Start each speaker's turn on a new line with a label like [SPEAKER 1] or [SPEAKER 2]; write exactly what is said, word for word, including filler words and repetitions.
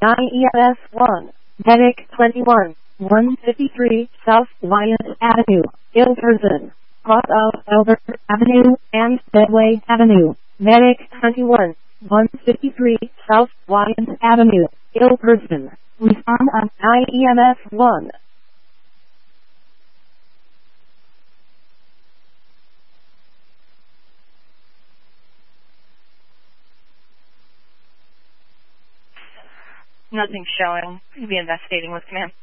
[SPEAKER 1] I E M S one, Medic twenty-one, one fifty-three South Wyant Avenue, Ilverston, cross out Elder Avenue and Medway Avenue. Medic twenty-one, one fifty-three South Wyant Avenue, Ilverston. Respond on I E M S one.
[SPEAKER 2] Nothing showing. Please be investigating with command.